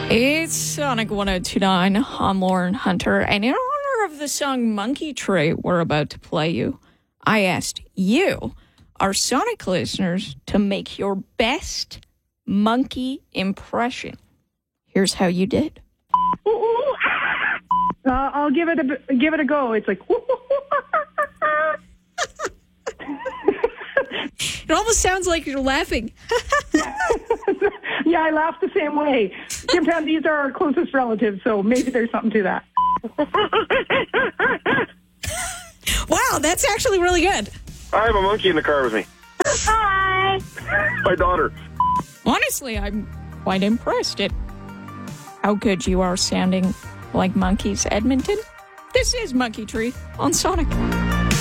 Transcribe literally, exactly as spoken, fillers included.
It's Sonic one oh two point nine. I'm Lauren Hunter, and in honor of the song Monkey Tree we're about to play you, I asked you, our Sonic listeners, to make your best monkey impression. Here's how you did. Ooh, ooh, ah. uh, I'll give it a give it a go. It's like. It almost sounds like you're laughing. Yeah, I laugh the same way. Sometimes these are our closest relatives, so maybe there's something to that. Wow, that's actually really good. I have a monkey in the car with me. Hi. My daughter. Honestly, I'm quite impressed at how good you are sounding like monkeys, Edmonton. This is Monkey Tree on Sonic.